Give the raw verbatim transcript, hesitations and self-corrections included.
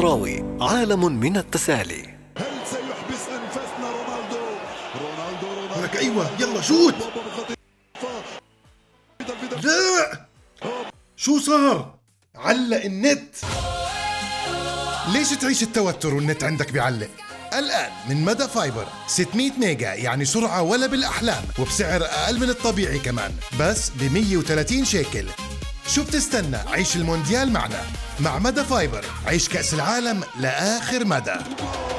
الشعراوي، عالم من التسالي. هل سيحبس أنفاسنا رونالدو؟ رونالدو رونالدو ولك أيوة يلا شوت. لا شو صار؟ علق النت. ليش تعيش التوتر والنت عندك بيعلق؟ الآن من مدى فايبر ستمية ميجا، يعني سرعة ولا بالأحلام، وبسعر أقل من الطبيعي كمان، بس ب مية وثلاثين شيكل. شو بتستنى؟ عيش المونديال معنا. مع مدى فايبر عيش كأس العالم لآخر مدى.